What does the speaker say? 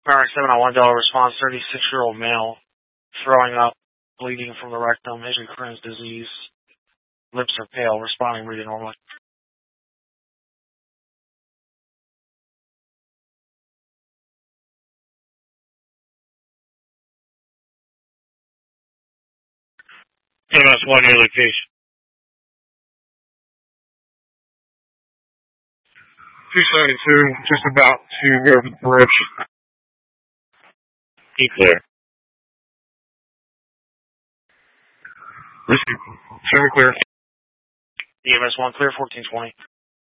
Paramedic 7 on 1 Delaware response, 36-year-old male, throwing up, bleeding from the rectum, history of Crohn's disease, lips are pale, responding breathing normally. EMS 1, your location. 272, just about to go over the bridge. Be clear. Show me clear. EMS 1 clear, 1420.